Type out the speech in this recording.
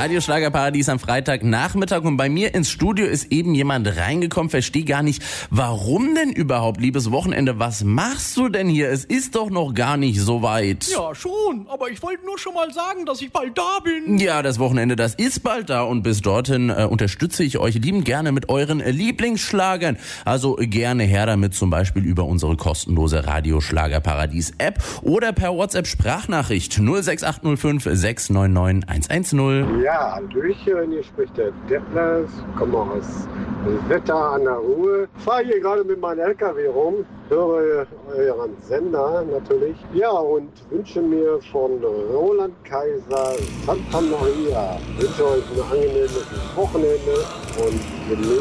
Radioschlagerparadies am Freitagnachmittag und bei mir ins Studio ist eben jemand reingekommen, verstehe gar nicht, warum denn überhaupt, liebes Wochenende, was machst du denn hier? Es ist doch noch gar nicht so weit. Ja, schon, aber ich wollte nur schon mal sagen, dass ich bald da bin. Ja, das Wochenende, das ist bald da und bis dorthin unterstütze ich euch liebend gerne mit euren Lieblingsschlagern. Also gerne her damit, zum Beispiel über unsere kostenlose Radioschlagerparadies-App oder per WhatsApp-Sprachnachricht 06805 699 110. Ja, Hallöchen, hier spricht der Detlef, komme aus Wetter an der Ruhr. Fahre hier gerade mit meinem LKW rum, höre euren Sender natürlich. Ja, und wünsche mir von Roland Kaiser Santa Maria. Wünsche euch ein angenehmes Wochenende und genießt